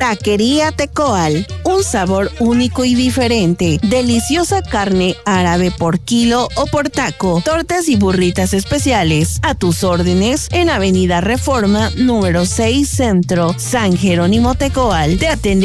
Taquería Tecoal, un sabor único y diferente. Deliciosa carne árabe por kilo o por taco. Tortas y burritas especiales. A tus órdenes en Avenida Reforma, número 6 Centro, San Jerónimo Tecoal. Te atende